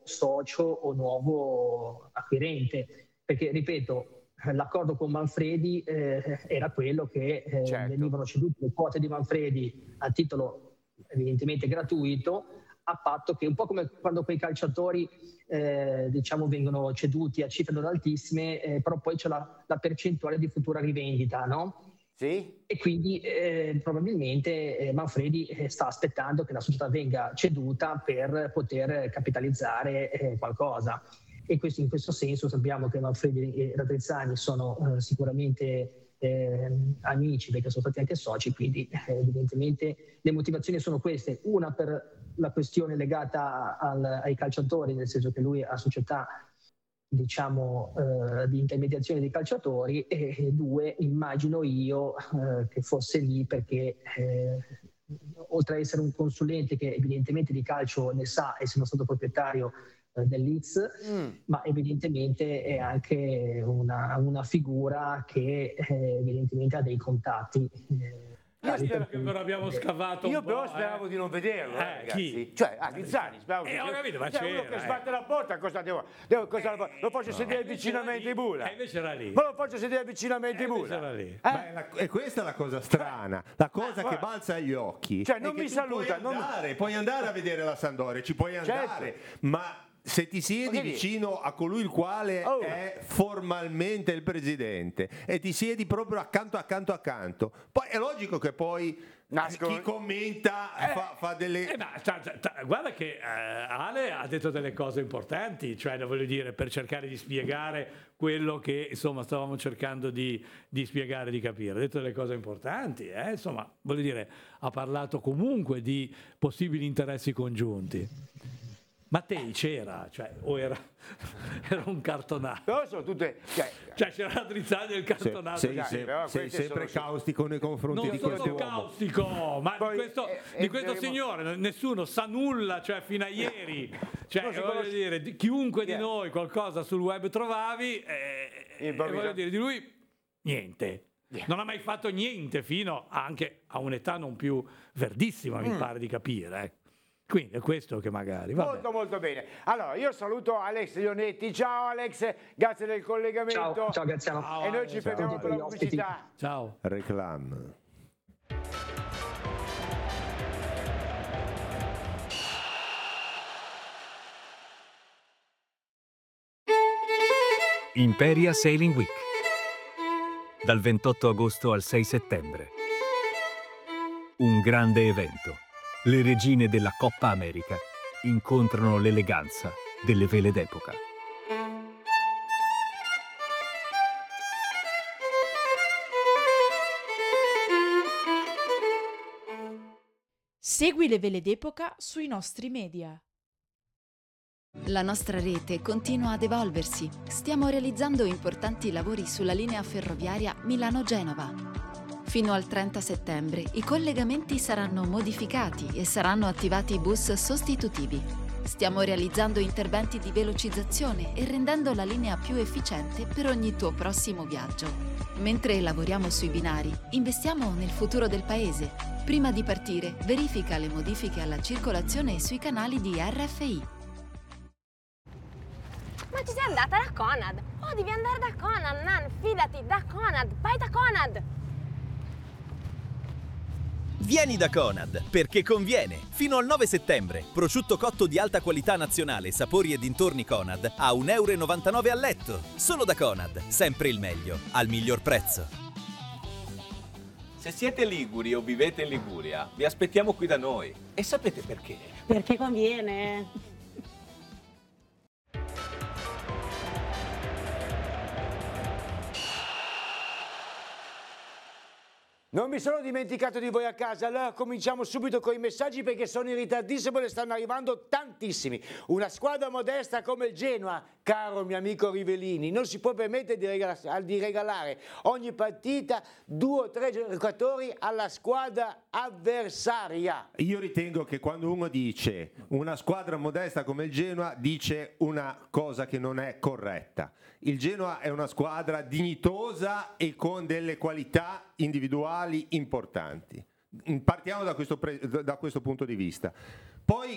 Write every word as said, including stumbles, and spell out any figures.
socio o nuovo acquirente, perché ripeto, l'accordo con Manfredi eh, era quello che eh, Certo. venivano cedute le quote di Manfredi a titolo evidentemente gratuito, a patto che, un po' come quando quei calciatori eh, diciamo vengono ceduti a cifre non altissime, eh, però poi c'è la, la percentuale di futura rivendita, no? Sì? E quindi eh, probabilmente eh, Manfredi eh, sta aspettando che la società venga ceduta per poter capitalizzare eh, qualcosa. E questo, in questo senso sappiamo che Manfredi e Ratezzani sono eh, sicuramente eh, amici, perché sono stati anche soci, quindi eh, evidentemente le motivazioni sono queste: una per la questione legata al, ai calciatori, nel senso che lui ha società diciamo eh, di intermediazione dei calciatori, e, e due, immagino io eh, che fosse lì perché eh, oltre a essere un consulente che evidentemente di calcio ne sa, essendo stato proprietario eh, del Leeds, Mm. ma evidentemente è anche una, una figura che eh, evidentemente ha dei contatti. Eh, Io tali spero per che cui- però abbiamo scavato Io un po'. però speravo eh. di non vederlo, eh, Eh, ragazzi. chi? Cioè, ah, Rizzani, speravo Eh, che ho capito, ma cioè, uno c'era, che eh. sbatte la porta, cosa devo? devo cosa lo, lo faccio sedere invece vicino a era me lì. di Bula. Eh, invece era lì. Ma lo faccio sedere vicino a me di Eh, invece Bula. era lì. Eh? Ma è la- e questa è la cosa strana, la cosa Eh, che guarda. balza agli occhi. Cioè, è non che mi tu saluta, Puoi non mi- andare, puoi andare a vedere la Sampdoria, ci puoi Certo. andare, ma se ti siedi Ma che vicino a colui il quale Oh. è formalmente il presidente e ti siedi proprio accanto accanto accanto, poi è logico che poi Nascono- chi commenta fa, fa delle Eh, ma sta- sta- sta- guarda che eh, Ale ha detto delle cose importanti, cioè voglio dire, per cercare di spiegare quello che insomma stavamo cercando di, di spiegare, di capire. Ha detto delle cose importanti, eh? Insomma, voglio dire, ha parlato comunque di possibili interessi congiunti. Mattei c'era, cioè, o era, era un cartonato? Però sono tutte... Cioè, Cioè c'era la Drizzani e il cartonato. sei, Dai, sei- però sei queste sempre sono- caustico nei confronti Non di sono quest'uomo. caustico, ma Poi, di questo, eh, di questo entreremo- signore nessuno sa nulla, cioè fino a ieri. Cioè, Non si voglio conosce- dire, di- chiunque di Yeah. noi qualcosa sul web trovavi, eh, e Improvvisa- voglio dire, di lui niente. Yeah. Non ha mai fatto niente fino a- anche a un'età non più verdissima, mi Mm. pare di capire. ecco. Quindi è questo che magari... vabbè. Molto molto bene. Allora, io saluto Alex Leonetti. Ciao Alex, grazie del collegamento. Ciao, ciao Graziano. Ciao, E noi ci Alex. fermiamo Ciao. con la Gli ospiti. pubblicità. Ciao. Reclam. Imperia Sailing Week. Dal ventotto agosto al sei settembre. Un grande evento. Le regine della Coppa America incontrano l'eleganza delle vele d'epoca. Segui le vele d'epoca sui nostri media. La nostra rete continua ad evolversi. Stiamo realizzando importanti lavori sulla linea ferroviaria Milano-Genova. Fino al trenta settembre i collegamenti saranno modificati e saranno attivati bus sostitutivi. Stiamo realizzando interventi di velocizzazione e rendendo la linea più efficiente per ogni tuo prossimo viaggio. Mentre lavoriamo sui binari, investiamo nel futuro del paese. Prima di partire, verifica le modifiche alla circolazione sui canali di R F I. Ma ci sei andata da Conad? Oh, devi andare da Conad, Nan, fidati, da Conad, vai da Conad! Vieni da Conad, perché conviene! Fino al nove settembre, prosciutto cotto di alta qualità nazionale, sapori e dintorni Conad a un euro e novantanove al letto. Solo da Conad, sempre il meglio, al miglior prezzo. Se siete liguri o vivete in Liguria, vi aspettiamo qui da noi. E sapete perché? Perché conviene? Non mi sono dimenticato di voi a casa, allora cominciamo subito con i messaggi perché sono in ritardissimo e ne stanno arrivando tantissimi. Una squadra modesta come il Genoa, caro mio amico Rivellini, non si può permettere di regalare, di regalare ogni partita due o tre giocatori alla squadra avversaria. Io ritengo che quando uno dice una squadra modesta come il Genoa dice una cosa che non è corretta. Il Genoa è una squadra dignitosa e con delle qualità individuali importanti. Partiamo da questo, pre- da questo punto di vista. Poi